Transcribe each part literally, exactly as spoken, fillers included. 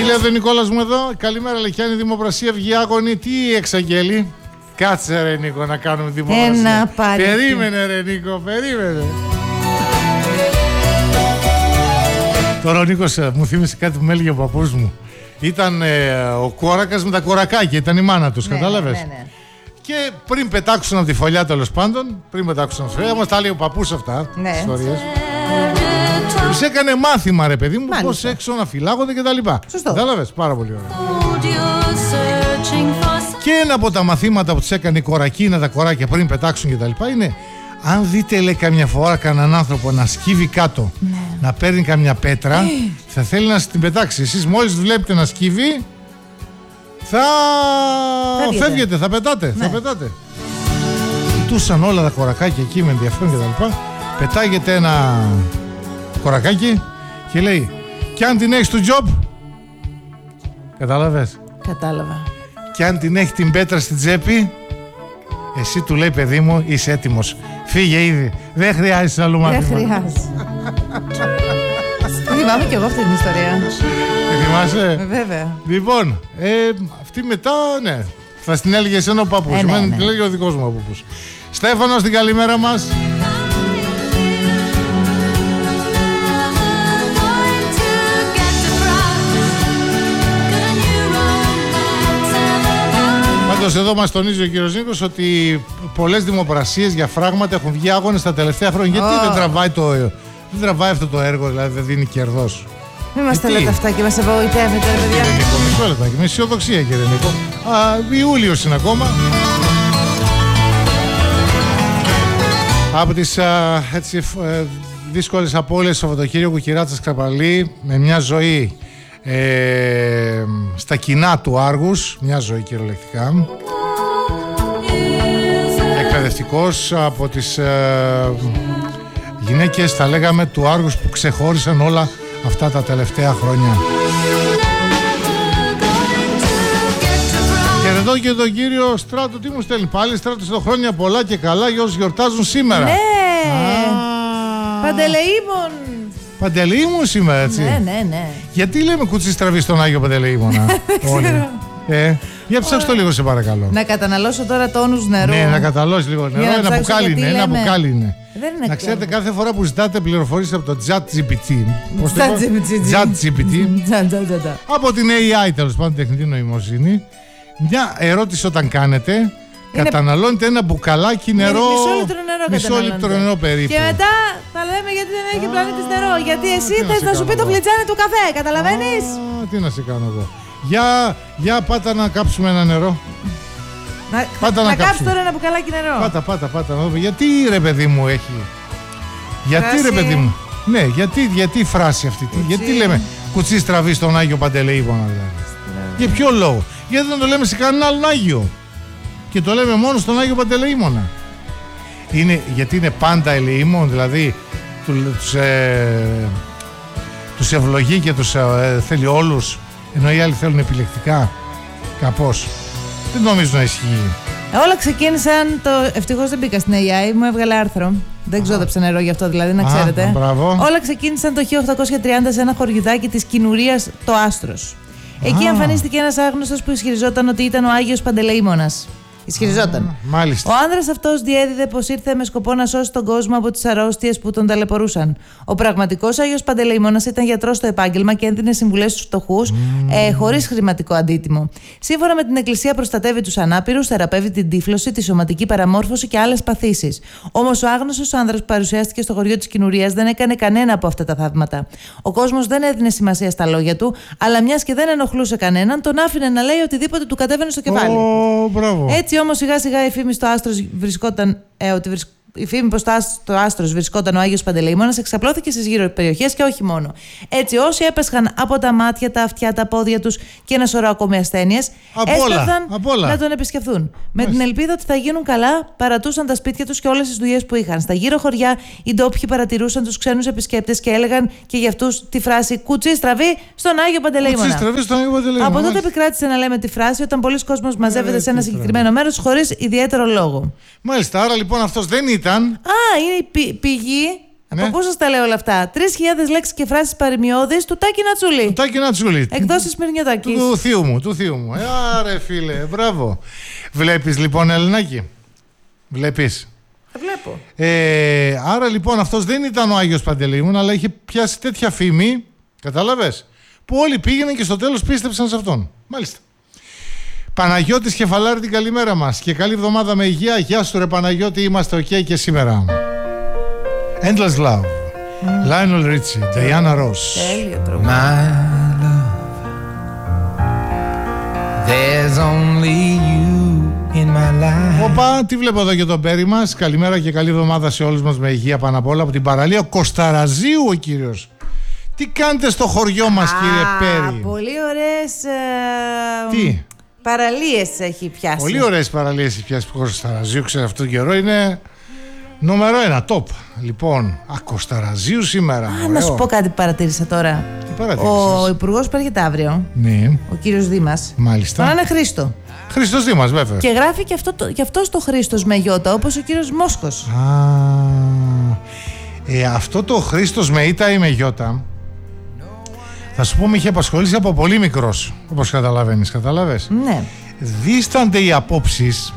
Φίλε τον Νικόλας μου εδώ. Καλημέρα Λεκιάνη, δημοπρασία βγει άγωνη. Τι εξαγγέλει? Κάτσε ρε Νίκο να κάνουμε δημοπρασία. Ένα πάλι. Περίμενε ρε Νίκο, περίμενε. Τώρα ο Νίκος μου θύμισε κάτι που με έλεγε ο παππούς μου. Ήταν ε, ο κόρακας με τα κορακάκια, ήταν η μάνα τους, ναι, κατάλαβες. Ναι, ναι. Και πριν πετάξουν από τη φωλιά, τέλος πάντων, πριν πετάξουν από τη φωλιά, μας τα λέει ο παππούς αυτά, ναι, τις ιστορίες. Τους έκανε μάθημα ρε παιδί μου, πώς έξω να φυλάγονται και τα λοιπά. Σωστό. Κατάλαβες, πάρα πολύ ωραία. Και ένα από τα μαθήματα που τους έκανε η κορακίνα, τα κοράκια πριν πετάξουν και τα λοιπά, είναι αν δείτε λέει καμιά φορά κανέναν άνθρωπο να σκύβει κάτω, ναι, να παίρνει καμιά πέτρα, θα θέλει να την πετάξει. Εσείς μόλις βλέπετε να σκύβει, θα φεύγετε, φεύγετε θα πετάτε, ναι, θα πετάτε. Κοιτούσαν όλα τα κορακάκια εκεί με ενδιαφέρον και τα λοιπά. Πετάγεται ένα κορακάκι και λέει, κι αν την έχεις του job, κατάλαβες? Κατάλαβα. Κι αν την έχει την πέτρα στην τσέπη, εσύ του λέει παιδί μου είσαι έτοιμος, φύγε ήδη, δεν χρειάζεσαι άλλο μάθημα. Δεν χρειάζεσαι. Θυμάμαι κι εγώ αυτή την ιστορία. Τη θυμάσαι? Βέβαια. Λοιπόν, ε, αυτή μετά, ναι, θα στην έλεγε εσένα ο παππούς, ε, ναι, ναι. Την έλεγε ο δικός μου ο παππούς. Στέφανος, την καλημέρα μας. Πάντως εδώ μας τονίζει ο κύριος Νίκος ότι πολλές δημοπρασίες για φράγματα έχουν βγει άγονες τα τελευταία χρόνια. Γιατί oh. δεν, τραβάει το, δεν τραβάει αυτό το έργο, δηλαδή δεν δίνει κερδός? Μην μας τα λέτε αυτά και μας απογοητεύετε ρε παιδιά. Κύριε Νίκο, μισό λεπτάκι, με αισιοδοξία κύριε Νίκο. Α, Ιούλιος είναι ακόμα. Από τις α, έτσι, ε, δύσκολες απώλειες Σαββατοκύριακου Κυράτσας Κραπαλή, με μια ζωή ε, στα κοινά του Άργους, μια ζωή κυριολεκτικά. Εκπαιδευτικός από τις ε, γυναίκες, θα λέγαμε, του Άργους που ξεχώρισαν όλα αυτά τα τελευταία χρόνια. Και εδώ και τον κύριο Στράτο, τι μου στέλνει πάλι? Στράτο στο χρόνια πολλά και καλά για όσους γιορτάζουν σήμερα. Ναι! Παντελεήμων! Παντελεήμων σήμερα, έτσι. Ναι, ναι, ναι. Γιατί λέμε κουτσί στραβή στον Άγιο Παντελεήμονα? Δεν ε, για ψάξω το λίγο σε παρακαλώ. Να καταναλώσω τώρα τόνους νερού. Ναι, να καταναλώσει λίγο νερό. Ένα μπουκάλι είναι, ένα μπουκάλι είναι. Να ξέρετε, κάθε φορά που ζητάτε πληροφορίες από το ChatGPT, ChatGPT, από την έι άι, τέλος πάντων, τεχνητή νοημοσύνη, μια ερώτηση όταν κάνετε, είναι... καταναλώνετε ένα μπουκαλάκι νερό. Μισό λίτρο νερό, μισό λίτρο νερό περίπου. Και μετά θα λέμε γιατί δεν έχει πλανήτης νερό. Γιατί εσύ θες να σου πει το φλιτζάνι του καφέ, καταλαβαίνεις? Τι να σε κάνω εγώ. Για, για πάτα να κάψουμε ένα νερό. Να, πάτα να, να κάψεις τώρα ένα μπουκαλάκι νερό. Πάτα, πάτα, πάτα. Γιατί ρε παιδί μου έχει. Γιατί φράση... ρε παιδί μου. Ναι, γιατί, γιατί η φράση αυτή. Κουτσί. Γιατί λέμε κουτσί στραβή στον Άγιο Παντελεήμονα δηλαδή. Για ποιο λόγο? Γιατί δεν το λέμε σε κανέναν άλλον Άγιο. Και το λέμε μόνο στον Άγιο Παντελεήμονα. Είναι, γιατί είναι πάντα ελεήμων, δηλαδή τους, ε, τους ευλογεί και τους ε, θέλει όλους, ενώ οι άλλοι θέλουν επιλεκτικά. Κάπως. Δεν νομίζω να ισχύει. Όλα ξεκίνησαν το. Ευτυχώς δεν μπήκα στην έι άι, μου έβγαλε άρθρο. Δεν ξόδεψε νερό γι' αυτό δηλαδή, να ξέρετε. Α, μπράβο. Όλα ξεκίνησαν το χίλια οκτακόσια τριάντα σε ένα χωριουδάκι της Κινουρίας, το Άστρος. Εκεί Α. εμφανίστηκε ένας άγνωστος που ισχυριζόταν ότι ήταν ο Άγιος Παντελεήμονας. Ισχυριζόταν. Α, μάλιστα. Ο άνδρας αυτός διέδιδε πως ήρθε με σκοπό να σώσει τον κόσμο από τις αρρώστιες που τον ταλαιπωρούσαν. Ο πραγματικός Άγιος Παντελεήμονας ήταν γιατρός στο επάγγελμα και έδινε συμβουλές στους φτωχούς, mm. ε, χωρίς χρηματικό αντίτιμο. Σύμφωνα με την Εκκλησία, προστατεύει τους ανάπηρους, θεραπεύει την τύφλωση, τη σωματική παραμόρφωση και άλλες παθήσεις. Όμως ο άγνωστος άνδρας που παρουσιάστηκε στο χωριό της Κινουρίας δεν έκανε κανένα από αυτά τα θαύματα. Ο κόσμος δεν έδινε σημασία στα λόγια του, αλλά μιας και δεν ενοχλούσε κανέναν, τον άφηνε να λέει οτιδήποτε του κατέβαινε στο κεφάλι. Oh, Έτσι όμως σιγά σιγά η φήμη στο Άστρος βρισκόταν, ε, ότι βρισκόταν. Η φήμη πως στο Άστρος βρισκόταν ο Άγιος Παντελεήμονας εξαπλώθηκε στις γύρω περιοχές και όχι μόνο. Έτσι, όσοι έπεσχαν από τα μάτια, τα αυτιά, τα πόδια τους και ένα σωρό ακόμη ασθένειες, έσπαθαν να τον επισκεφθούν. Μάλιστα. Με την ελπίδα ότι θα γίνουν καλά, παρατούσαν τα σπίτια τους και όλες τις δουλειές που είχαν. Στα γύρω χωριά, οι ντόπιοι παρατηρούσαν τους ξένους επισκέπτες και έλεγαν και για αυτούς τη φράση «Κουτσί στραβή στον Άγιο Παντελεήμονα». Κουτσί στραβή στον Άγιο Παντελεήμονα. Από τότε επικράτησε να λέμε τη φράση όταν πολλοί κόσμος μαζεύεται σε ένα συγκεκριμένο μέρος χωρίς ιδιαίτερο λόγο. Μάλιστα, άρα λοιπόν αυτός δεν ήταν. Α, είναι η πη, πηγή Ναι. Από πού σας τα λέω όλα αυτά? τρεις χιλιάδες λέξεις και φράσεις παροιμιώδεις του Τάκη Νατσούλη. Του Τάκη Νατσούλη. Εκδόσεις Μυρνιωτάκης. Του, του θείου μου, του θείου μου. Ε, άρε φίλε, μπράβο. Βλέπεις λοιπόν, Ελληνάκη. Βλέπεις. Θα βλέπω. Ε, άρα λοιπόν αυτός δεν ήταν ο Άγιος Παντελεήμων, αλλά είχε πιάσει τέτοια φήμη, κατάλαβες, που όλοι πήγαιναν και στο τέλος πίστεψαν σε αυτόν. Μάλιστα. Παναγιώτης Κεφαλάρη, την καλημέρα μας και καλή εβδομάδα με υγεία. Γεια σου ρε Παναγιώτη, είμαστε ok και σήμερα. Endless Love, mm. Lionel Richie, Diana Ross. Τέλειο τρόπο. My love, there's only you in my life. Οπα, τι βλέπω εδώ και τον Πέρι μας. Καλημέρα και καλή εβδομάδα σε όλους μας με υγεία πάνω απ' όλα. Από την παραλία Κοσταραζίου ο κύριος. Τι κάνετε στο χωριό μας, κύριε Πέρι? Πολύ ωραίες ε, Τι? παραλίες έχει πιάσει. Πολύ ωραίες παραλίες έχει πιάσει ο Κοσταραζίου, ξέρω αυτόν τον καιρό είναι νούμερο ένα, top. Λοιπόν, α, Κοσταραζίου σήμερα. Α, ωραίο. να σου πω κάτι που παρατήρησα τώρα. Τι παρατήρησες? Ο υπουργός που έρχεται αύριο, Ναι, ο κύριος Δήμας, μάλιστα. τον είναι Χρήστο. Χρήστος Δήμας, βέβαια. Και γράφει και, αυτό, το, και αυτός το Χρήστος με γιώτα, όπως ο κύριος Μόσχος. Α, ε, αυτό το Χρήστος με ήττα ή με γιώτα, θα σου πω, με είχε απασχολήσει από πολύ μικρός, όπως καταλαβαίνεις, καταλάβες. Ναι. Δίστανται οι απόψεις.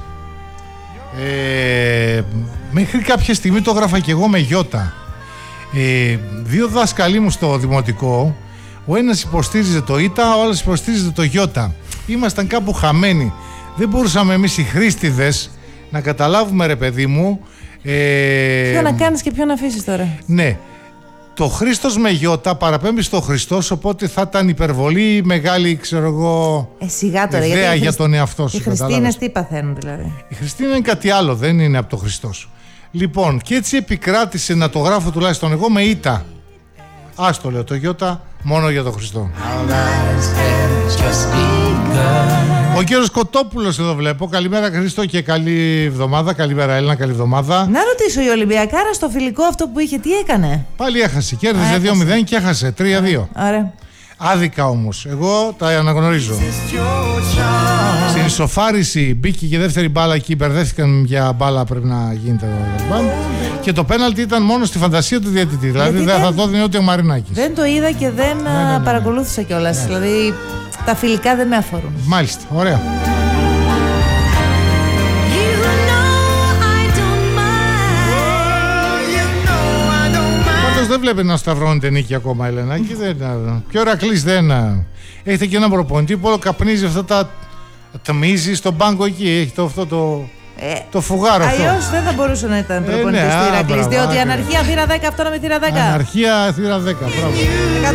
Ε, μέχρι κάποια στιγμή το έγραφα και εγώ με γιώτα. Ε, δύο δάσκαλοι μου στο δημοτικό, ο ένας υποστήριζε το ήττα, ο άλλος υποστήριζε το γιώτα. Ήμασταν κάπου χαμένοι. Δεν μπορούσαμε εμείς οι χρήστιδες να καταλάβουμε, ρε παιδί μου. Ε, Ποιο να κάνεις και ποιο να αφήσεις τώρα? Ναι. Το Χρήστος με γιώτα παραπέμπει στο Χριστός, οπότε θα ήταν υπερβολή μεγάλη, ξέρω εγώ, Ε, σιγά τώρα, ιδέα γιατί οι για Χριστ- τον εαυτό σου. Οι κατάλαβες. Χριστίνες τι παθαίνουν δηλαδή? Η Χριστίνα είναι κάτι άλλο, δεν είναι από το Χριστός. Λοιπόν, και έτσι επικράτησε να το γράφω τουλάχιστον εγώ με ήττα. Ας το λέω το γιώτα, μόνο για τον Χριστό. Ο κύριος Κοτόπουλος εδώ βλέπω. Καλημέρα Χρήστο και καλή εβδομάδα. Καλημέρα Έλληνα, καλή εβδομάδα. Να ρωτήσω, η Ολυμπιακάρα στο φιλικό αυτό που είχε, τι έκανε? Πάλι έχασε. Κέρδισε έχασε. δύο μηδέν και έχασε τρία δύο. Ωραία. Άδικα όμως. Εγώ τα αναγνωρίζω. Στην ισοφάριση μπήκε και δεύτερη μπάλα εκεί. Μπερδεύτηκαν για μπάλα, πρέπει να γίνεται. Και το πέναλτι ήταν μόνο στη φαντασία του διαιτητή. Δηλαδή δεν δεν- θα το έδινε ούτε ο Μαρινάκης. Δεν το είδα και δεν ναι, ναι, ναι. παρακολούθησα κιόλας. Δηλαδή τα φιλικά δεν με αφορούν. Μάλιστα, ωραία. Πάντως δεν βλέπει να σταυρώνεται νίκη ακόμα, Ελενάκη. Δεν, και ο Ρακλής δεν. Έχετε και έναν προπονητή που όλο καπνίζει αυτά τα. Τμίζει στον πάγκο εκεί. Έχει το, αυτό το. Ε, Το φουγάρο αυτό. Αλλιώς δεν θα μπορούσε να ήταν προπονητής ναι, του α, Ηρακλής, μπράβο, διότι η άκρη. αναρχία θύρα δέκα, αυτό να με θύρα δέκα. Αναρχία θύρα δέκα. Μπράβο.